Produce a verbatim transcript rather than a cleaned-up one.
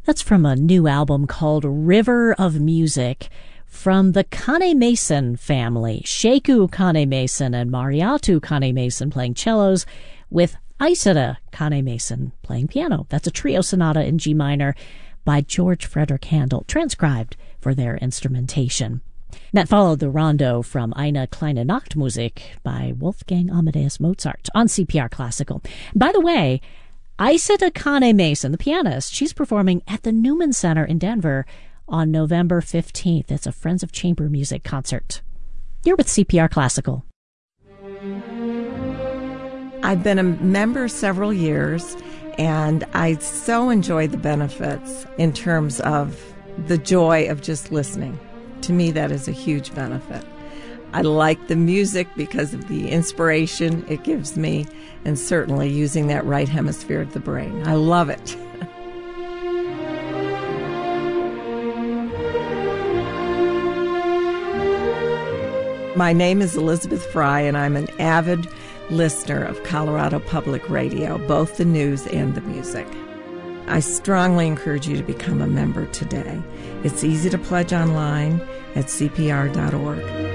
That's from a new album called River of Music from the Kane Mason family. Sheku Kane Mason and Mariatu Kane Mason playing cellos with Isida Kane Mason playing piano. That's a trio sonata in G minor by George Frederick Handel, transcribed for their instrumentation. That followed the rondo from Eine kleine Nachtmusik by Wolfgang Amadeus Mozart on C P R Classical. By the way, Isida Kane Mason, the pianist, she's performing at the Newman Center in Denver on November fifteenth. It's a Friends of Chamber Music concert. You're with C P R Classical. I've been a member several years, and I so enjoy the benefits in terms of the joy of just listening. To me, that is a huge benefit. I like the music because of the inspiration it gives me, and certainly using that right hemisphere of the brain. I love it. My name is Elizabeth Fry, and I'm an avid listener of Colorado Public Radio, both the news and the music. I strongly encourage you to become a member today. It's easy to pledge online at C P R dot org.